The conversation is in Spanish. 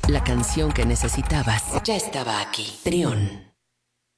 La canción que necesitabas ya estaba aquí. Trión.